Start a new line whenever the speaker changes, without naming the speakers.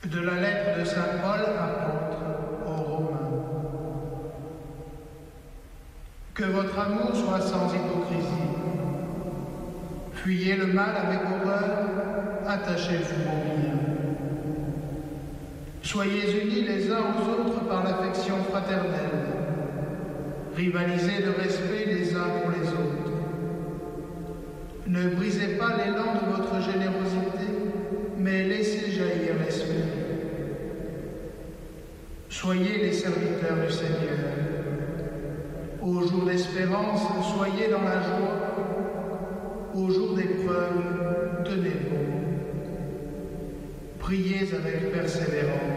De la lettre de saint Paul, apôtre aux Romains. Que votre amour soit sans hypocrisie. Fuyez le mal avec horreur, attachez-vous au bien. Soyez unis les uns aux autres par l'affection fraternelle. Rivalisez de respect les uns pour les autres. Ne brisez pas l'élan de votre générosité, mais laissez jaillir l'esprit. Soyez les serviteurs du Seigneur. Au jour d'espérance, soyez dans la joie. Au jour d'épreuve, tenez bon. Priez avec persévérance.